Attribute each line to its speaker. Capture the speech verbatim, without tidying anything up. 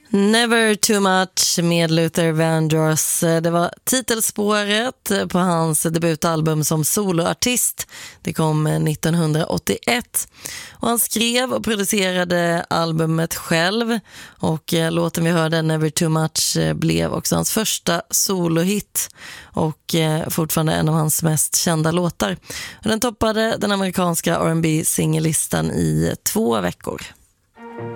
Speaker 1: Never Too Much med Luther Vandross. Det var titelspåret på hans debutalbum som soloartist. Det kom nittonhundraåttioett. Och han skrev och producerade albumet själv. Och låten vi hörde, Never Too Much, blev också hans första solohit. Och fortfarande en av hans mest kända låtar. Och den toppade den amerikanska R and B-singellistan i två veckor.